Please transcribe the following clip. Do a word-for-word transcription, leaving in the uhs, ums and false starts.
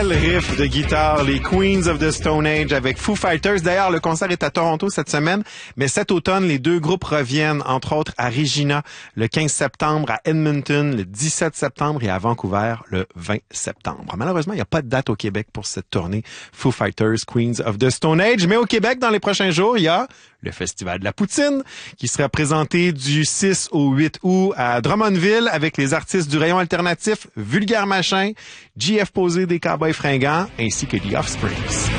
Le riff de guitare, les Queens of the Stone Age avec Foo Fighters. D'ailleurs, le concert est à Toronto cette semaine, mais cet automne, les deux groupes reviennent, entre autres à Regina le quinze septembre, à Edmonton le dix-sept septembre et à Vancouver le vingt septembre. Malheureusement, il n'y a pas de date au Québec pour cette tournée Foo Fighters, Queens of the Stone Age, mais au Québec, dans les prochains jours, il y a le Festival de la Poutine qui sera présenté du six au huit août à Drummondville avec les artistes du rayon alternatif Vulgaire Machin, J F Posé des Cowboys Fringants ainsi que The Offsprings.